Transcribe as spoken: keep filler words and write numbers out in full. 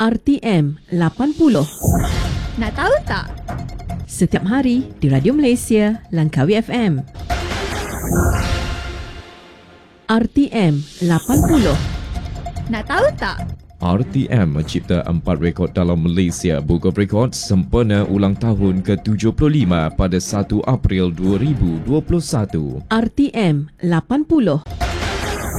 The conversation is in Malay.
R T M lapan puluh. Nak tahu tak? Setiap hari di Radio Malaysia, Langkawi F M. R T M lapan puluh. Nak tahu tak? R T M mencipta empat rekod dalam Malaysia Book of Records sempena ulang tahun ke tujuh puluh lima pada satu April dua ribu dua puluh satu. R T M lapan puluh.